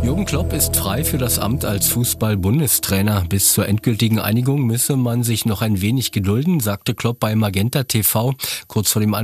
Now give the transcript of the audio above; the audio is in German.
Jürgen Klopp ist frei für das Amt als Fußball-Bundestrainer. Bis zur endgültigen Einigung müsse man sich noch ein wenig gedulden, sagte Klopp bei Magenta TV kurz vor dem